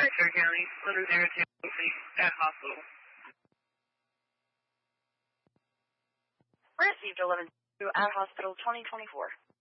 Stark County, 1102 at hospital. Received 11 at hospital 2024.